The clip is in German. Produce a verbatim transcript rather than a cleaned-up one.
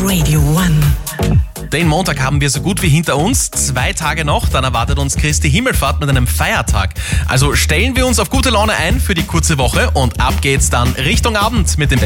Radio One. Den Montag haben wir so gut wie hinter uns. Zwei Tage noch, dann erwartet uns Christi Himmelfahrt mit einem Feiertag. Also stellen wir uns auf gute Laune ein für die kurze Woche und ab geht's dann Richtung Abend mit dem